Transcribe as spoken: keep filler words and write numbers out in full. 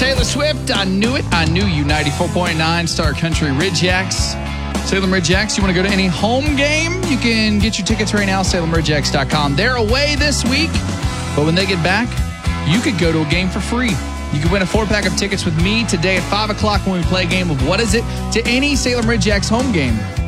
Taylor Swift, I knew it. I knew you. ninety-four point nine Star Country Ridgeax. Salem Ridgeax, you want to go to any home game? You can get your tickets right now, salem ridgeax dot com. They're away this week, but when they get back, you could go to a game for free. You could win a four-pack of tickets with me today at five o'clock when we play a game of What Is It to any Salem Ridgeax home game.